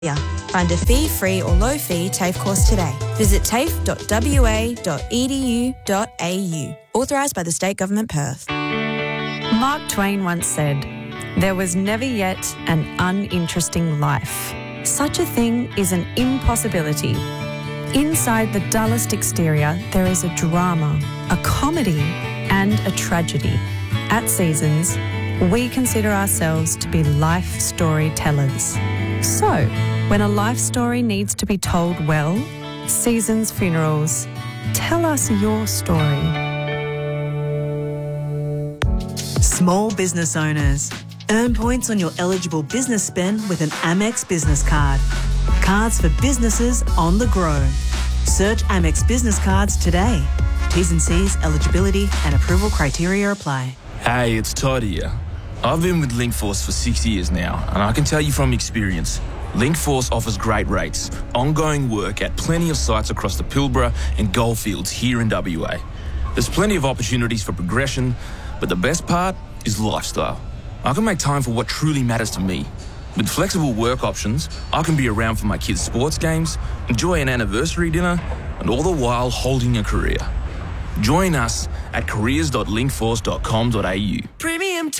Find a fee-free or low-fee TAFE course today. Visit tafe.wa.edu.au. Authorised by the State Government, Perth. Mark Twain once said, "There was never yet an uninteresting life. Such a thing is an impossibility. Inside the dullest exterior, there is a drama, a comedy, and a tragedy. At Seasons, we consider ourselves to be life storytellers. So, when a life story needs to be told well, Seasons Funerals, tell us your story." Small business owners. Earn points on your eligible business spend with an Amex business card. Cards for businesses on the grow. Search Amex business cards today. T's and C's, eligibility and approval criteria apply. Hey, it's Todd here. I've been with Linkforce for 6 years now, and I can tell you from experience, Linkforce offers great rates, ongoing work at plenty of sites across the Pilbara and Goldfields here in WA. There's plenty of opportunities for progression, but the best part is lifestyle. I can make time for what truly matters to me. With flexible work options, I can be around for my kids' sports games, enjoy an anniversary dinner, and all the while holding a career. Join us at careers.linkforce.com.au. Premium